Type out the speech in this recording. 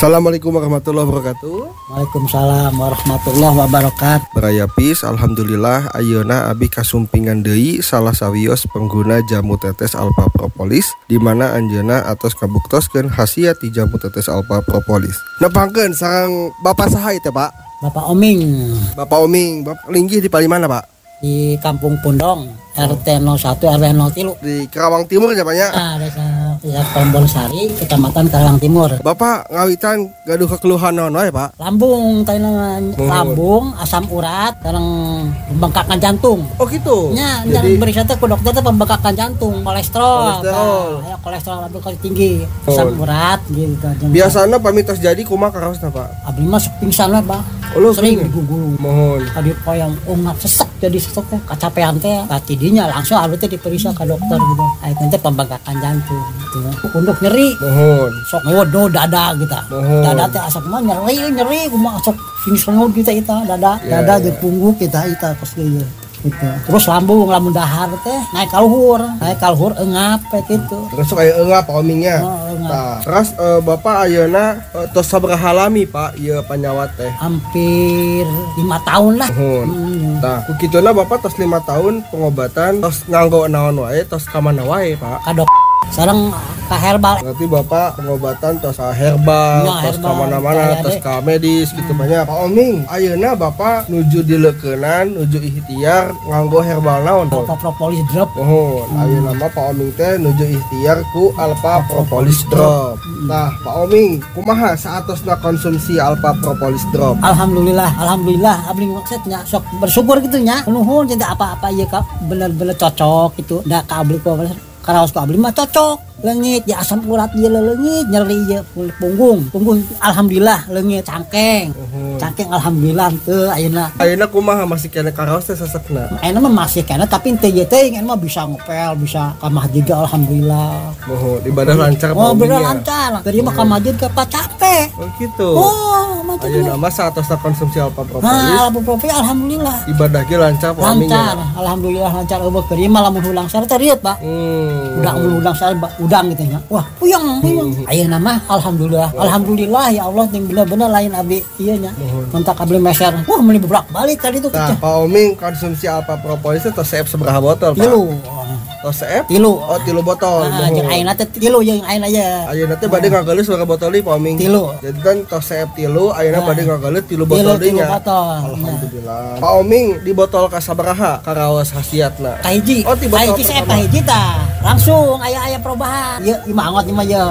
Assalamualaikum warahmatullahi wabarakatuh. Waalaikumsalam warahmatullahi wabarakatuh. Baraya Pis, alhamdulillah ayeuna abi kasumpingan deui salah sawios pengguna jamu tetes alpha propolis di mana anjeunna atos kabuktoskeun khasiat ti jamu tetes alpha propolis. Nepangkeun sareng Bapak saha teh, Pak? Bapak Oming Bapak Oming, Bapak linggih di palimana, Pak? di Kampung Pundong, RT 01 RW 03. Di Kerawang Timur ya, Pak ya? Desa Tombol Sari, Kecamatan Karawang Timur. Bapak ngawitan gaduh kekeluhan naon wae, Pak? Lambung, lambung, asam urat, sareng pembengkakan jantung. Oh gitu. Nya, Jadi berisa teh ku dokter teh pembengkakan jantung, kolesterol. Ya kolesterol abdi kali tinggi, asam urat gitu. biasana pamitos jadi kumaha karaosna, Pak? Abdi mah sok pingsan we, Bang. Oh, Sering pingsan? digugulu. Mohon. Tadi poyang umat sesek jadi sesek teh kacapean teh tidinya langsung abdi teh diperiksa ke dokter gitu. Ayeuna teh pembengkakan jantung gitu. Untuk nyeri Mohon. sok ngewodo dada gitu. Mohon. Dada teh asap mah nyeri kumaha sok finish ngeud kita eta dada Ya, dada ya. jeung punggung kita eta kos ieu gitu. Terus lambung dahar teh naik ka luhur engap kayak gitu. Terus kayak enggak Pak Omingnya. Oh, engap. Nah, terus Bapak ayeuna tos sabaraha lami Pak ieu panyawat teh? Hampir 5 tahun lah. Mohon. Nah, ku kituna Bapak tos 5 tahun pengobatan tos nganggo naon wae tos ka mana wae Pak? Kadok sareng ka herbal. Berarti Bapak pengobatan tos herbal, Ya, tos ka herbal, mana-mana, kaya tos deh. ka medis gitu banyak. Pak Oming, ayeuna Bapak nuju dileukeunnan, nuju ikhtiar nganggo herbal naon? Alpha propolis drop. Mohon, ayeuna mah Pak Oming teh nuju ikhtiar ku Alpha Propolis Drop. Nah, Pak Oming, kumaha saatosna konsumsi Alpha Propolis Drop? Alhamdulillah abdi maksudnya sok bersyukur gitu nya. Nuhun cinta apa-apa ieu ka bener-bener cocok gitu. Da ka abdi ku karaos ku abdi mah cocok. Leungit ya asam urat ieu leungit, nyeri ieu punggung alhamdulillah leungit cangkeng. Cangkeng alhamdulillah teu ayeuna. Ayeuna kumaha masih kena karaos teh sesekna? Ayeuna mah masih kena tapi teu ieu teh mah bisa ngepel, bisa ka masjid alhamdulillah. Mohon ibadah lancar Pak Oh, Oming bener ya? lancar. Tadi mah ka masjid ke capek. Oh gitu. Oh, mah Ayeuna mah saatosna konsumsi Alpha Propolis nah, Alpha alhamdulillah. ibadah ge lancar Pak Oming Lancar, ya? alhamdulillah lancar eueuh keur ieu mah lamun hulang sare teh riet, Pak. Udang sare udang gitu nya. Wah, puyeng. Ayeuna mah alhamdulillah ya Allah ting bener-bener lain abdi ieu nya. Kontak abdi meser. Wah, meuli bolak-balik tadi tuh Nah, Pak Oming konsumsi Alpha Propolis teh tos seep sabaraha botol, Pak? tilu. Tos seep? Tilu. Oh, 3 botol. Ah, jeung Mohon. ayeuna teh tilu jeung ayeuna ya. Ayeuna teh bade ngageuleus berapa botol deui Pak Oming? 3. Jadi kan tos seep 3, ayeuna bade ngageuleus 3 botol deui Tilu nya. botol. Alhamdulillah. Pak Oming di botol ka sabaraha karaos khasiatna? Kahiji. Oh, ti botol Kahiji saya pertama. kahiji tah. Langsung aya perubahan. Ieu imah angot imah ye.